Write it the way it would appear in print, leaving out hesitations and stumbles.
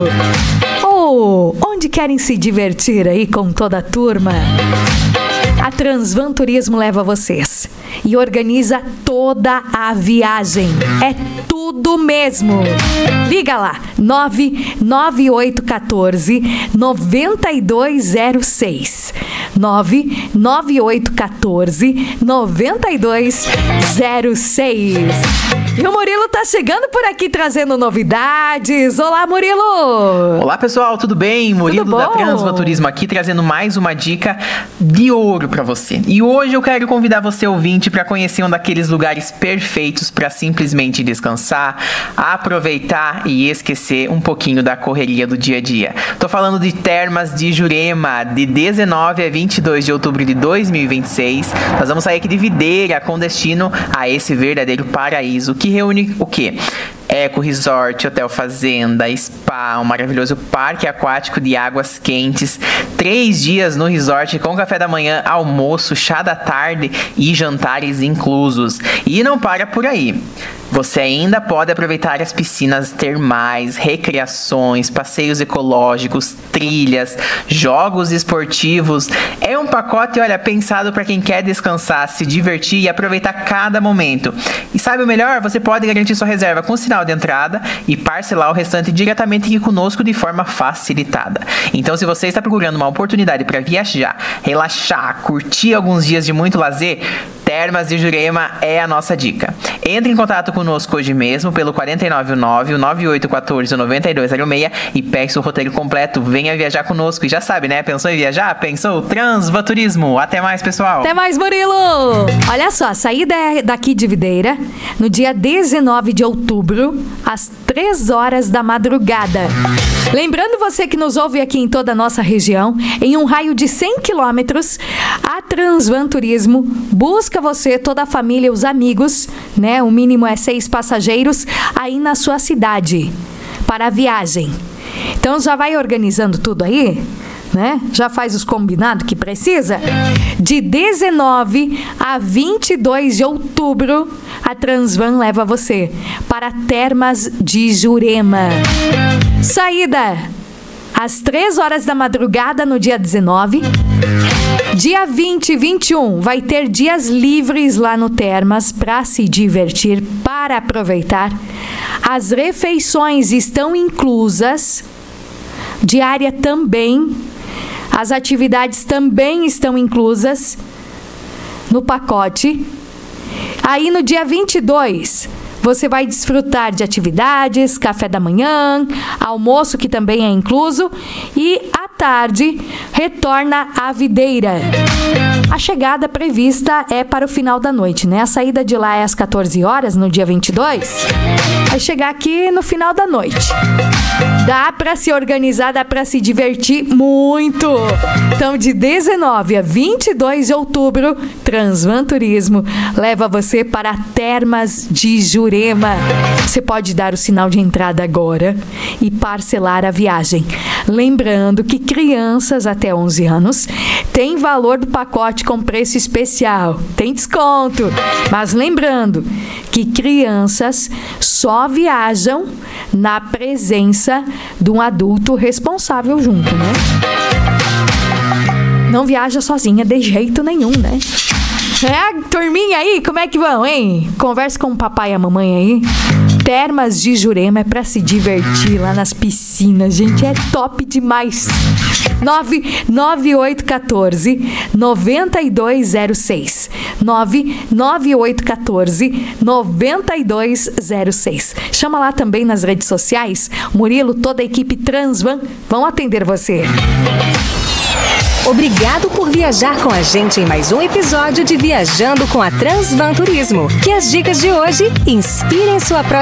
Ou onde querem se divertir aí com toda a turma? A Transvan Turismo leva vocês e organiza toda a viagem. É tudo mesmo. Liga lá, 99814-9206. 99814-9206. E o Murilo tá chegando por aqui trazendo novidades. Olá, Murilo! Olá, pessoal, tudo bem? Murilo da Transvan Turismo aqui, trazendo mais uma dica de ouro pra você. E hoje eu quero convidar você, ouvinte, para conhecer um daqueles lugares perfeitos para simplesmente descansar, aproveitar e esquecer um pouquinho da correria do dia a dia. Tô falando de Termas de Jurema, de 19 a 22 de outubro de 2026. Nós vamos sair aqui de Videira com destino a esse verdadeiro paraíso que reúne o quê? Eco Resort, Hotel Fazenda, Spa, um maravilhoso parque aquático de águas quentes, 3 dias no resort com café da manhã, almoço, chá da tarde e jantares inclusos. E não para por aí. Você ainda pode aproveitar as piscinas termais, recreações, passeios ecológicos, trilhas, jogos esportivos. É um pacote, olha, pensado para quem quer descansar, se divertir e aproveitar cada momento. E sabe o melhor? Você pode garantir sua reserva com sinal de entrada e parcelar o restante diretamente aqui conosco de forma facilitada. Então, se você está procurando uma oportunidade para viajar, relaxar, curtir alguns dias de muito lazer, Termas de Jurema é a nossa dica. Entre em contato conosco hoje mesmo pelo 499-9814-9206 e pegue seu roteiro completo. Venha viajar conosco. E já sabe, né? Pensou em viajar? Pensou? Transvan Turismo. Até mais, pessoal. Até mais, Murilo. Olha só, saída daqui de Videira no dia 19 de outubro, às 3 horas da madrugada. Lembrando você que nos ouve aqui em toda a nossa região, em um raio de 100 quilômetros, a Transvan Turismo busca você, toda a família, os amigos, né? O mínimo é 6 passageiros aí na sua cidade para a viagem. Então já vai organizando tudo aí, né? Já faz os combinados que precisa. De 19 a 22 de outubro, a Transvan leva você para Termas de Jurema. Saída às 3 horas da madrugada no dia 19. Dia 20 e 21 vai ter dias livres lá no Termas para se divertir, para aproveitar. As refeições estão inclusas, diária também. As atividades também estão inclusas no pacote. Aí no dia 22, você vai desfrutar de atividades, café da manhã, almoço que também é incluso e à tarde retorna à Videira. A chegada prevista é para o final da noite, né? A saída de lá é às 14 horas no dia 22. Vai chegar aqui no final da noite. Dá para se organizar, dá para se divertir muito. Então, de 19 a 22 de outubro, Transvan Turismo leva você para Termas de Jurema. Você pode dar o sinal de entrada agora e parcelar a viagem. Lembrando que crianças até 11 anos têm valor do pacote com preço especial. Tem desconto. Mas lembrando que crianças só viajam na presença de um adulto responsável junto, né? Não viaja sozinha de jeito nenhum, né? Turminha aí, como é que vão, hein? Conversa com o papai e a mamãe aí. Termas de Jurema é pra se divertir lá nas piscinas, gente, é top demais. 99814-9206. 99814-9206. Chama lá também nas redes sociais. Murilo, toda a equipe Transvan vão atender você. Obrigado por viajar com a gente em mais um episódio de Viajando com a Transvan Turismo. Que as dicas de hoje inspirem sua próxima